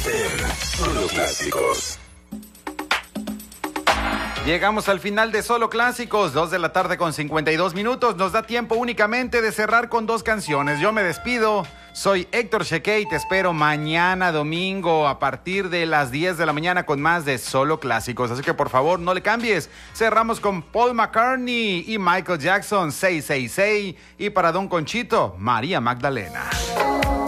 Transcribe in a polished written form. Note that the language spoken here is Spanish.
Solo Clásicos. Llegamos al final de Solo Clásicos, 2:52 p.m. Nos da tiempo únicamente de cerrar con 2 canciones. Yo me despido. Soy Héctor Cheque y te espero mañana domingo a partir de las 10 de la mañana con más de Solo Clásicos. Así que por favor no le cambies. Cerramos con Paul McCartney y Michael Jackson, 666. Y para Don Conchito, María Magdalena.